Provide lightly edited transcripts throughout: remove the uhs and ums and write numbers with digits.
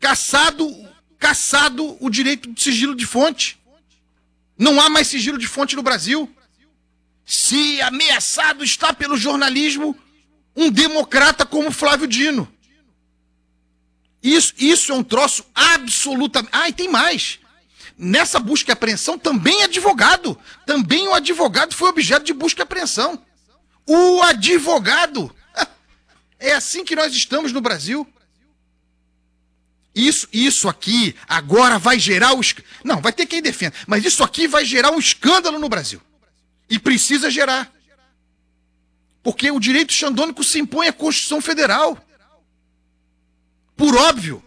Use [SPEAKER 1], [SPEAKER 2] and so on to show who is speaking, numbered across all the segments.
[SPEAKER 1] cassado o direito de sigilo de fonte. Não há mais sigilo de fonte no Brasil. Se ameaçado está pelo jornalismo um democrata como Flávio Dino. Isso é um troço absolutamente... Ah, e tem mais. Nessa busca e apreensão também advogado. Também o advogado foi objeto de busca e apreensão. O advogado. É assim que nós estamos no Brasil. Isso aqui agora vai gerar... Não, vai ter quem defenda. Mas isso aqui vai gerar um escândalo no Brasil. E precisa gerar. Porque o direito xandônico se impõe à Constituição Federal. Por óbvio.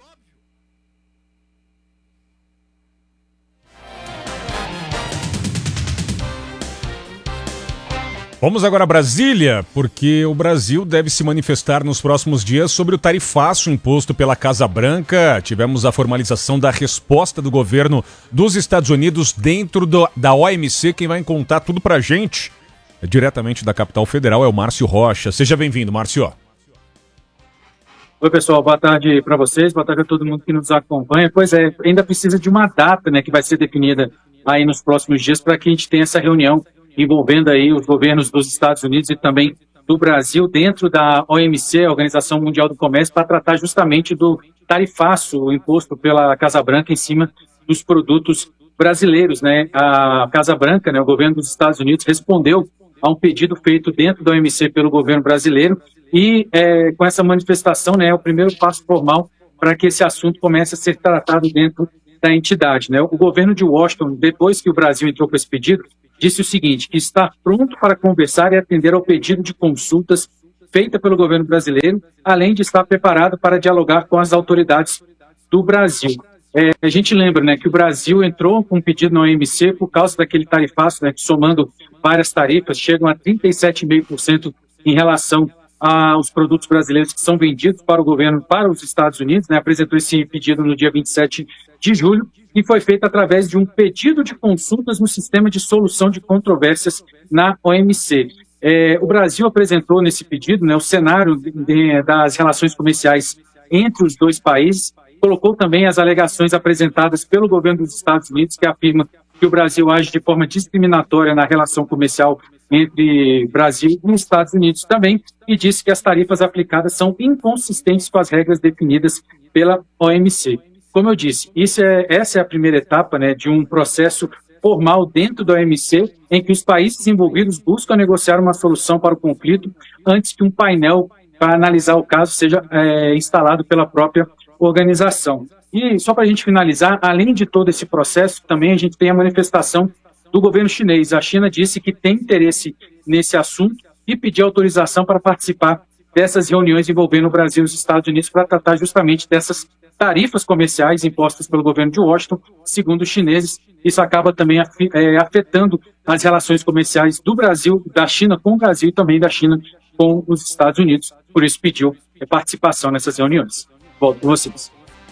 [SPEAKER 2] Vamos agora a Brasília, porque o Brasil deve se manifestar nos próximos dias sobre o tarifaço imposto pela Casa Branca. Tivemos a formalização da resposta do governo dos Estados Unidos dentro da OMC. Quem vai contar tudo pra gente, diretamente da capital federal, é o Márcio Rocha. Seja bem-vindo, Márcio.
[SPEAKER 3] Oi, pessoal, boa tarde para vocês, boa tarde a todo mundo que nos acompanha. Pois é, ainda precisa de uma data, né, que vai ser definida aí nos próximos dias para que a gente tenha essa reunião envolvendo aí os governos dos Estados Unidos e também do Brasil dentro da OMC, a Organização Mundial do Comércio, para tratar justamente do tarifaço imposto pela Casa Branca em cima dos produtos brasileiros, né? A Casa Branca, né, o governo dos Estados Unidos, respondeu a um pedido feito dentro da OMC pelo governo brasileiro e com essa manifestação, né, é o primeiro passo formal para que esse assunto comece a ser tratado dentro da entidade, né? O governo de Washington, depois que o Brasil entrou com esse pedido, disse o seguinte, que está pronto para conversar e atender ao pedido de consultas feita pelo governo brasileiro, além de estar preparado para dialogar com as autoridades do Brasil. A gente lembra, né, que o Brasil entrou com um pedido na OMC por causa daquele tarifaço, né, que somando várias tarifas, chegam a 37,5% em relação aos produtos brasileiros que são vendidos para o governo, para os Estados Unidos, né, apresentou esse pedido no dia 27 de julho e foi feito através de um pedido de consultas no sistema de solução de controvérsias na OMC. O Brasil apresentou nesse pedido, né, o cenário das relações comerciais entre os dois países, colocou também as alegações apresentadas pelo governo dos Estados Unidos, que afirma que o Brasil age de forma discriminatória na relação comercial entre Brasil e Estados Unidos também, e disse que as tarifas aplicadas são inconsistentes com as regras definidas pela OMC. Como eu disse, essa é a primeira etapa, né, de um processo formal dentro da OMC, em que os países envolvidos buscam negociar uma solução para o conflito antes que um painel para analisar o caso seja instalado pela própria organização. E só para a gente finalizar, além de todo esse processo, também a gente tem a manifestação do governo chinês. A China disse que tem interesse nesse assunto e pediu autorização para participar dessas reuniões envolvendo o Brasil e os Estados Unidos para tratar justamente dessas tarifas comerciais impostas pelo governo de Washington. Segundo os chineses, isso acaba também afetando as relações comerciais do Brasil, da China com o Brasil e também da China com os Estados Unidos. Por isso pediu participação nessas reuniões. Volto com vocês.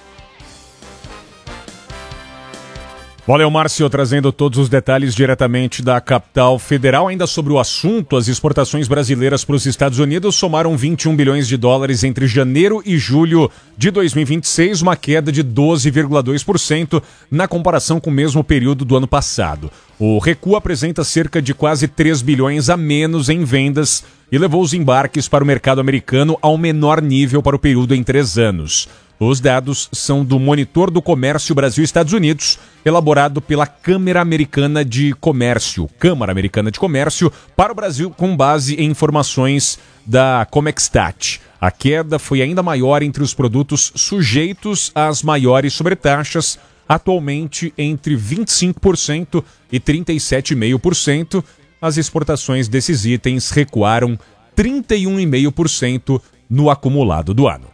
[SPEAKER 2] Valeu, Márcio, trazendo todos os detalhes diretamente da capital federal. Ainda sobre o assunto, as exportações brasileiras para os Estados Unidos somaram 21 bilhões de dólares entre janeiro e julho de 2026, uma queda de 12,2% na comparação com o mesmo período do ano passado. O recuo apresenta cerca de quase 3 bilhões a menos em vendas e levou os embarques para o mercado americano ao menor nível para o período em 3 anos. Os dados são do Monitor do Comércio Brasil-Estados Unidos, elaborado pela Câmara Americana de Comércio, para o Brasil com base em informações da Comextat. A queda foi ainda maior entre os produtos sujeitos às maiores sobretaxas, atualmente entre 25% e 37,5%. As exportações desses itens recuaram 31,5% no acumulado do ano.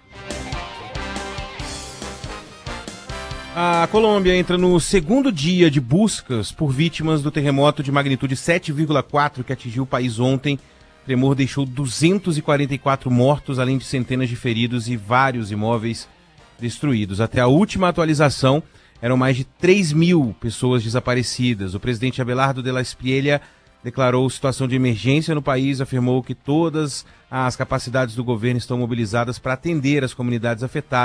[SPEAKER 4] A Colômbia entra no segundo dia de buscas por vítimas do terremoto de magnitude 7,4 que atingiu o país ontem. O tremor deixou 244 mortos, além de centenas de feridos e vários imóveis destruídos. Até a última atualização, eram mais de 3 mil pessoas desaparecidas. O presidente Abelardo de la Espriella declarou situação de emergência no país, afirmou que todas as capacidades do governo estão mobilizadas para atender as comunidades afetadas.